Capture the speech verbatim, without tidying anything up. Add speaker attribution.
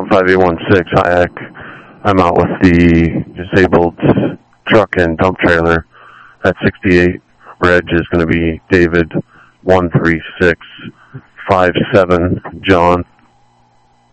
Speaker 1: five eight one six, H I A C. I'm out with the disabled truck and dump trailer at sixty-eight. Reg is going to be David one three six five seven John.